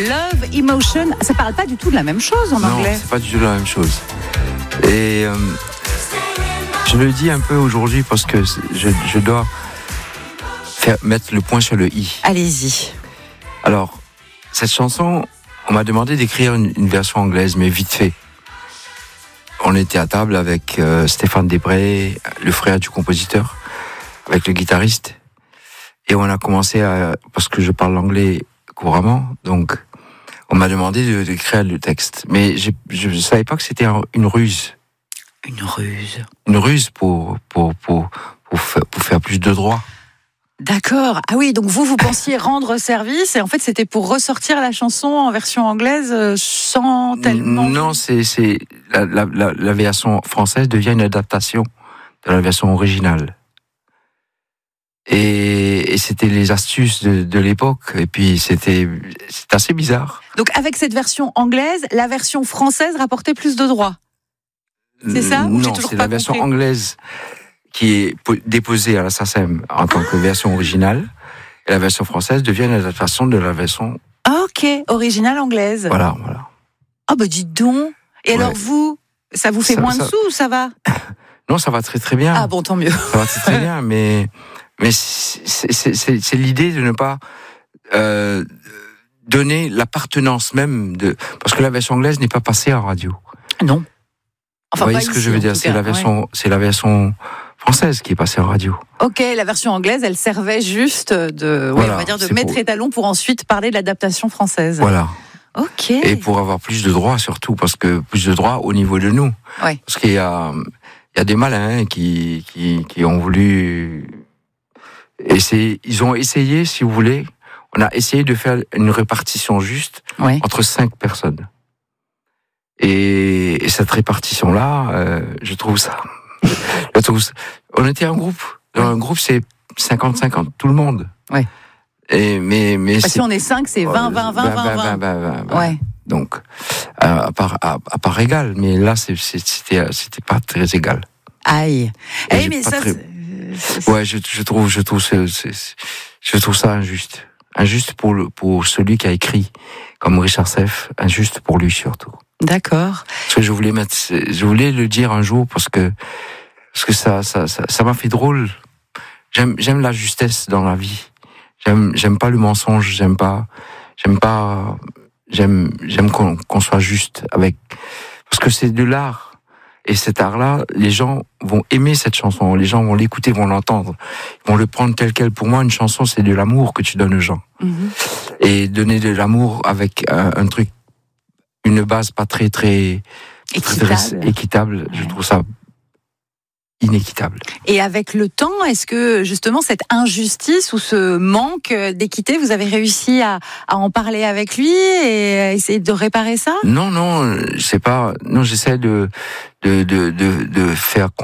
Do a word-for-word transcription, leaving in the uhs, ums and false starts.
Love Emotion, ça parle pas du tout de la même chose en non, anglais. Non, c'est pas du tout la même chose. Et euh, je le dis un peu aujourd'hui parce que je, je dois faire, mettre le point sur le i. Allez-y. Alors, cette chanson, on m'a demandé d'écrire une, une version anglaise, mais vite fait. On était à table avec euh, Stéphane Desbré, le frère du compositeur, avec le guitariste. Et on a commencé à... Parce que je parle l'anglais couramment, donc on m'a demandé de, d'écrire le texte. Mais je ne savais pas que c'était un, une ruse. Une ruse Une ruse pour, pour, pour, pour, faire, pour faire plus de droits. D'accord. Ah oui, donc vous, vous pensiez rendre service et en fait, c'était pour ressortir la chanson en version anglaise sans tellement... Non, c'est, c'est la, la, la, la version française devient une adaptation de la version originale. Et, et c'était les astuces de, de l'époque. Et puis, c'était, c'était assez bizarre. Donc, avec cette version anglaise, la version française rapportait plus de droits. C'est ça? euh, Ou j'ai Non, toujours c'est pas la version compris anglaise qui est déposée à la S A C E M en tant que version originale. Et la version française devient une adaptation de la version... Ok, originale anglaise. Voilà, voilà. Ah oh, bah dites donc. Et ouais. alors vous, ça vous fait ça, moins ça... de sous ou ça va? Non, ça va très très bien. Ah bon, tant mieux. Ça va très très bien, mais, mais c'est, c'est, c'est, c'est l'idée de ne pas euh, donner l'appartenance même de... Parce que la version anglaise n'est pas passée en radio. Non. Enfin, vous voyez ce que je veux dire, c'est la version, ouais. c'est la version française qui est passée en radio. Ok, la version anglaise, elle servait juste de, voilà, ouais, on va dire de mettre pour... étalon pour ensuite parler de l'adaptation française. Voilà. Ok. Et pour avoir plus de droits surtout, parce que plus de droits au niveau de nous. Ouais. Parce qu'il y a, il y a des malins qui, qui, qui ont voulu essayer, ils ont essayé, si vous voulez, on a essayé de faire une répartition juste ouais. entre cinq personnes. Et, et cette répartition-là, euh, je trouve ça, je trouve ça, on était un groupe. Dans un groupe, c'est cinquante cinquante, tout le monde. Ouais. Et, mais, mais Parce si on est cinq, c'est vingt, vingt, vingt, vingt, vingt. vingt, vingt, vingt. Ouais. Donc, à, à, part, à, à part égal. Mais là, c'est, c'était, c'était pas très égal. Aïe. Eh, mais ça, très... c'est... c'est... Ouais, je, je trouve, je trouve, c'est, c'est, je trouve ça injuste. Injuste pour le, pour celui qui a écrit, comme Richard Seff, injuste pour lui surtout. D'accord. Parce que je voulais mettre, je voulais le dire un jour parce que, parce que ça, ça, ça, ça m'a fait drôle. J'aime, j'aime la justesse dans la vie. J'aime, j'aime pas le mensonge. J'aime pas, j'aime pas, j'aime, j'aime qu'on, qu'on soit juste avec, parce que c'est de l'art. Et cet art-là, les gens vont aimer cette chanson. Les gens vont l'écouter, vont l'entendre, ils vont le prendre tel quel. Pour moi, une chanson, c'est de l'amour que tu donnes aux gens. Mm-hmm. Et donner de l'amour avec un, un truc, une base pas très très équitable, très, très équitable ouais. Je trouve ça inéquitable. Et avec le temps, est-ce que justement cette injustice ou ce manque d'équité, vous avez réussi à, à en parler avec lui et à essayer de réparer ça? Non, non, c'est pas. Non, j'essaie de de de de, de faire